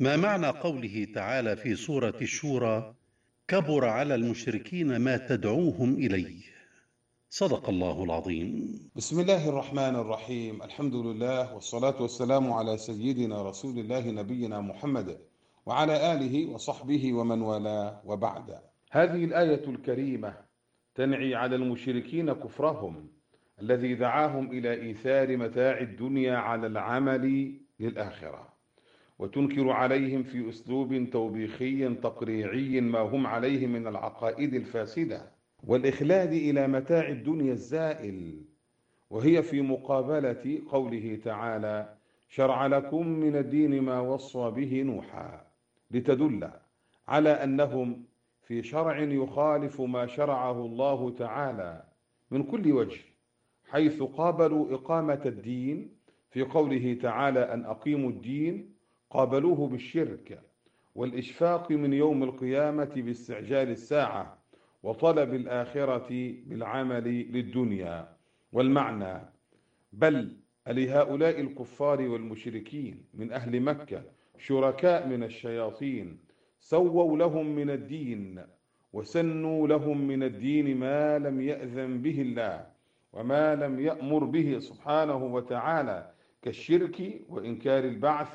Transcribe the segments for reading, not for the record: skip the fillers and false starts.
ما معنى قوله تعالى في سورة الشورى: كبر على المشركين ما تدعوهم إليه؟ صدق الله العظيم. بسم الله الرحمن الرحيم. الحمد لله والصلاة والسلام على سيدنا رسول الله نبينا محمد وعلى آله وصحبه ومن والاه، وبعد. هذه الآية الكريمة تنعي على المشركين كفرهم الذي دعاهم إلى إيثار متاع الدنيا على العمل للآخرة، وتنكر عليهم في أسلوب توبيخي تقريعي ما هم عليه من العقائد الفاسدة والإخلاد إلى متاع الدنيا الزائل، وهي في مقابلة قوله تعالى: شرع لكم من الدين ما وصى به نوحا، لتدل على أنهم في شرع يخالف ما شرعه الله تعالى من كل وجه، حيث قابلوا إقامة الدين في قوله تعالى أن أقيموا الدين، قابلوه بالشرك والإشفاق من يوم القيامة باستعجال الساعة وطلب الآخرة بالعمل للدنيا. والمعنى: بل لهؤلاء الكفار والمشركين من أهل مكة شركاء من الشياطين سووا لهم من الدين وسنوا لهم من الدين ما لم يأذن به الله وما لم يأمر به سبحانه وتعالى كالشرك وإنكار البعث،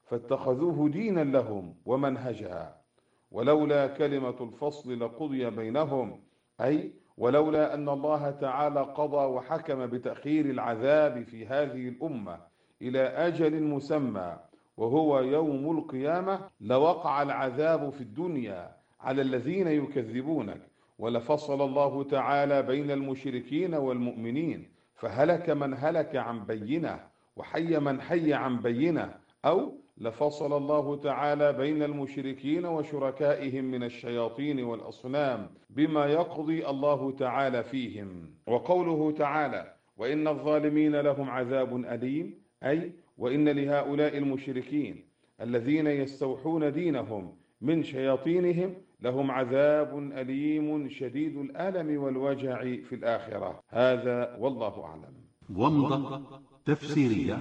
فاتخذوه دينا لهم ومنهجا، ولولا كلمة الفصل لقضي بينهم، أي ولولا أن الله تعالى قضى وحكم بتأخير العذاب في هذه الأمة إلى أجل مسمى وهو يوم القيامة لوقع العذاب في الدنيا على الذين يكذبونك، ولفصل الله تعالى بين المشركين والمؤمنين، فهلك من هلك عن بينة وحي من حي عن بينة، أو لفصل الله تعالى بين المشركين وشركائهم من الشياطين والأصنام بما يقضي الله تعالى فيهم. وقوله تعالى: وإن الظالمين لهم عذاب أليم، أي وإن لهؤلاء المشركين الذين يستوحون دينهم من شياطينهم لهم عذاب أليم شديد الألم والوجع في الآخرة. هذا والله أعلم. ومضة تفسيرية: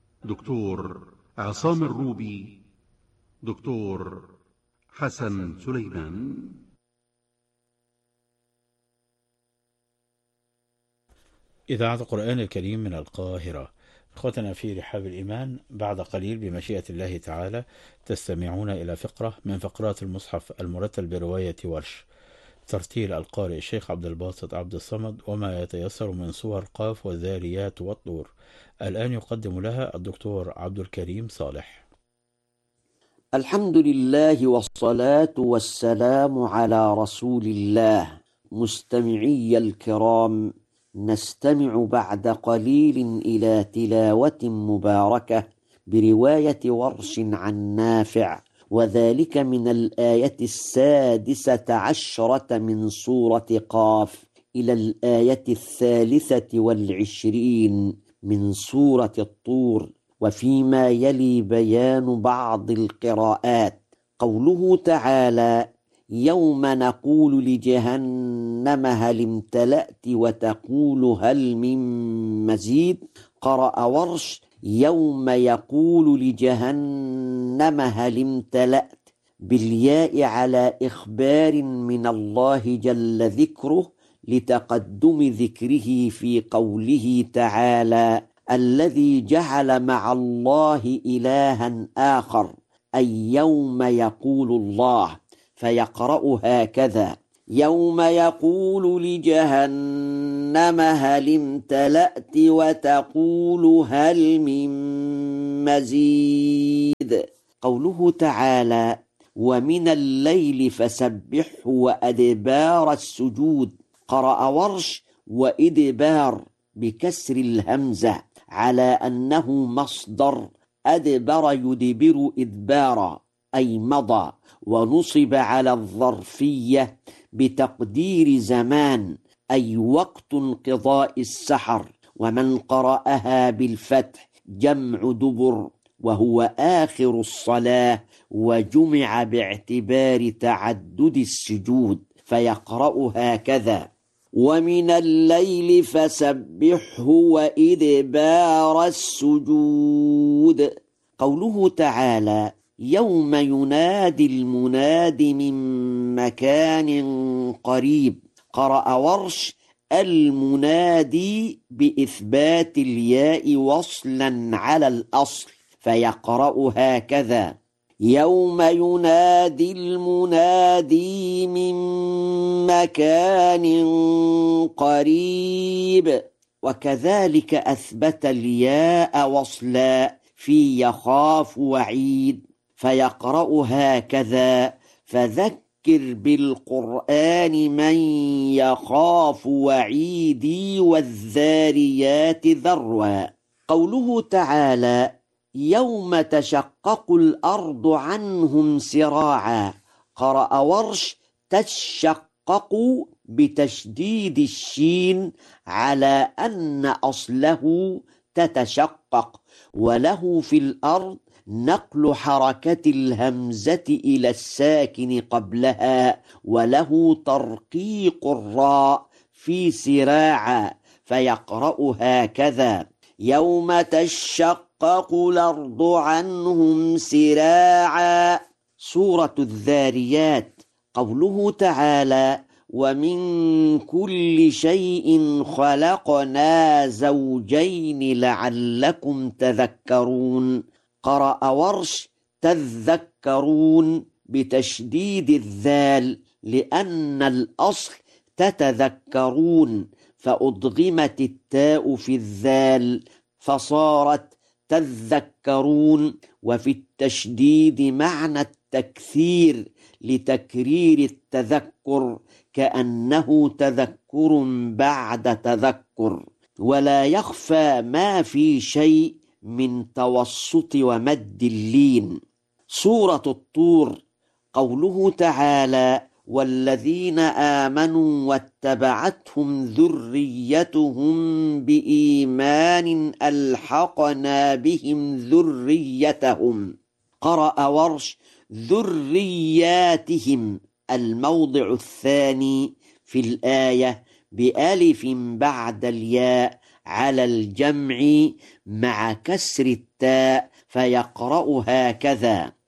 دكتور عصام الروبي، دكتور حسن سليمان. إذاعة القرآن الكريم من القاهرة. إخوتنا في رحاب الإيمان، بعد قليل بمشيئة الله تعالى تستمعون إلى فقرة من فقرات المصحف المرتل برواية ورش، ترتيل القارئ الشيخ عبد الباسط عبد الصمد، وما يتيسر من صور قاف والذاريات والطور. الآن يقدم لها الدكتور عبد الكريم صالح. الحمد لله والصلاة والسلام على رسول الله. مستمعي الكرام، نستمع بعد قليل إلى تلاوة مباركة برواية ورش عن نافع، وذلك من الآية 16 من سورة قاف إلى الآية 23 من سورة الطور، وفيما يلي بيان بعض القراءات. قوله تعالى: يوم نقول لجهنم هل امتلأت وتقول هل من مزيد. قرأ ورش: يوم يقول لجهنم هل امتلأت بالياء على إخبار من الله جل ذكره لتقدم ذكره في قوله تعالى: الذي جعل مع الله إلها آخر، أي يوم يقول الله، فيقرأ هكذا: يوم يقول لجهنم هل امتلأت وتقول هل من مزيد. قوله تعالى: ومن الليل فسبحه وأدبار السجود. قرأ ورش: وإدبار بكسر الهمزة على أنه مصدر أدبر يدبر إدبارا، أي مضى، ونصب على الظرفية بتقدير زمان، أي وقت انقضاء السحر. ومن قرأها بالفتح جمع دبر، وهو آخر الصلاة، وجمع باعتبار تعدد السجود، فيقرأ هكذا: ومن الليل فسبحه وإدبار السجود. قوله تعالى: يوم ينادي المناد من مكان قريب. قرأ ورش المنادي بإثبات الياء وصلا على الأصل، فيقرأ هكذا: يوم ينادي المنادي من مكان قريب. وكذلك أثبت الياء وصلا في يخاف وعيد، فيقرأ هكذا: فذكر بالقرآن من يخاف وعيدي والذاريات ذروا. قوله تعالى: يوم تشقق الأرض عنهم سراعا. قرأ ورش: تشقق بتشديد الشين على أن أصله تتشقق، وله في الأرض نقل حركة الهمزة إلى الساكن قبلها، وله ترقيق الراء في سراعا، فيقرأ هكذا: يوم تشقق الأرض عنهم سراعا. سورة الذاريات. قوله تعالى: ومن كل شيء خلقنا زوجين لعلكم تذكرون. قرأ ورش: تذكرون بتشديد الذال، لأن الأصل تتذكرون، فأضغمت التاء في الذال فصارت تذكرون. وفي التشديد معنى التكثير لتكرير التذكر، كأنه تذكر بعد تذكر. ولا يخفى ما في شيء من توسط ومد اللين. سورة الطور. قوله تعالى: والذين آمنوا واتبعتهم ذريتهم بإيمان ألحقنا بهم ذريتهم. قرأ ورش: ذرياتهم، الموضع الثاني في الآية بألف بعد الياء على الجمع مع كسر التاء، فيقرأ هكذا: